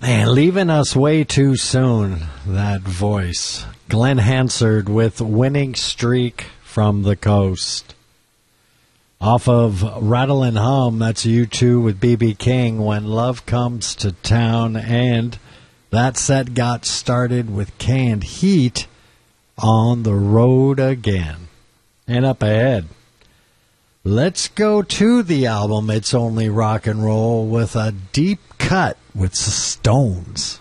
Man, leaving us way too soon, that voice. Glenn Hansard with Winning Streak from the Coast. Off of Rattle and Hum, that's U2 with B.B. King, When Love Comes to Town. And that set got started with Canned Heat, On the Road Again. And up ahead, let's go to the album It's Only Rock and Roll with a deep cut with Stones.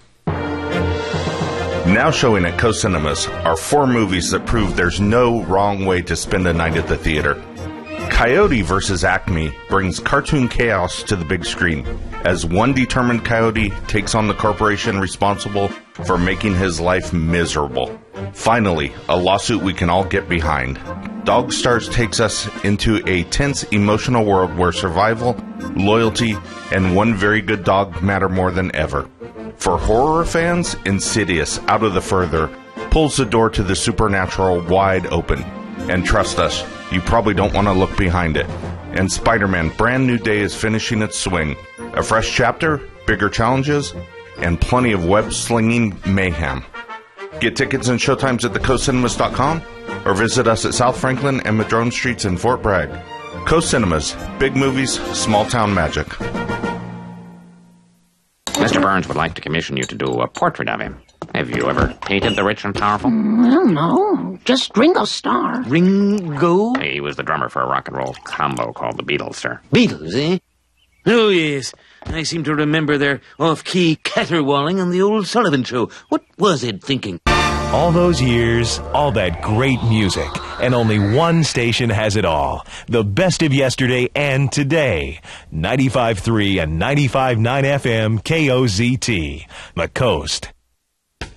Now showing at Coast Cinemas are 4 movies that prove there's no wrong way to spend a night at the theater. Coyote vs. Acme brings cartoon chaos to the big screen as one determined coyote takes on the corporation responsible for making his life miserable. Finally, a lawsuit we can all get behind. Dog Stars takes us into a tense, emotional world where survival, loyalty, and one very good dog matter more than ever. For horror fans, Insidious, Out of the Further, pulls the door to the supernatural wide open. And trust us, you probably don't want to look behind it. And Spider-Man Brand New Day is finishing its swing. A fresh chapter, bigger challenges, and plenty of web-slinging mayhem. Get tickets and showtimes at thecoastcinemas.com or visit us at South Franklin and Madrone Streets in Fort Bragg. Coast Cinemas, big movies, small town magic. Mr. Burns would like to commission you to do a portrait of him. Have you ever painted the rich and powerful? Well, no. Just Ringo Starr. Ringo? He was the drummer for a rock and roll combo called the Beatles, sir. Beatles, eh? Oh, yes. I seem to remember their off-key caterwauling on the old Sullivan Show. What was Ed thinking? All those years, all that great music, and only one station has it all. The best of yesterday and today. 95.3 and 95.9 FM KOZT. The Coast.